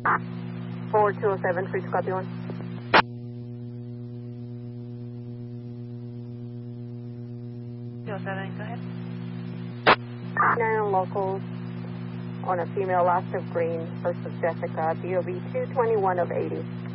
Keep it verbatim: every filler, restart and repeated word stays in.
four two oh seven, free to copy one. two oh seven, go ahead. Nine locals on a female last of green, first of Jessica, B O B two twenty-one of eighty.